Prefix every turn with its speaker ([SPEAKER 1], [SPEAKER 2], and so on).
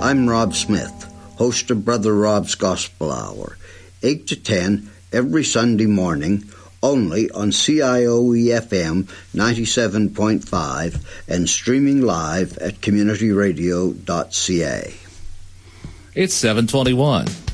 [SPEAKER 1] I'm Rob Smith, host of Brother Rob's Gospel Hour, 8 to 10 every Sunday morning, only on CIOE-FM 97.5 and streaming live at communityradio.ca.
[SPEAKER 2] It's 7:21.